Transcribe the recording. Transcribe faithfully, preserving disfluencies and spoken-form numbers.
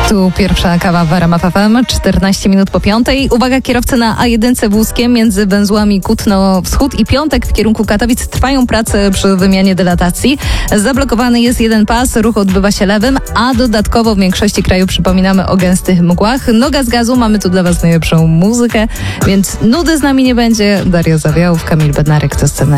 Tu pierwsza kawa w R M F F M, czternaście minut po piątej. Uwaga, kierowcy na A jeden wózkiem między węzłami Kutno-Wschód i Piątek w kierunku Katowic trwają prace przy wymianie dylatacji. Zablokowany jest jeden pas, ruch odbywa się lewym, a dodatkowo w większości kraju przypominamy o gęstych mgłach. Noga z gazu, mamy tu dla Was najlepszą muzykę, więc nudy z nami nie będzie. Daria Zawiałów, Kamil Bednarek, to scena.